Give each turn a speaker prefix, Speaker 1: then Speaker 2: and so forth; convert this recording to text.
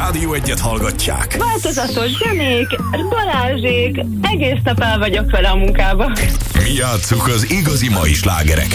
Speaker 1: Rádió Egyet hallgatják.
Speaker 2: Változatos zenék, Balázsék, egész nap el vagyok vele a munkába.
Speaker 1: Mi játsszuk az igazi mai slágereket.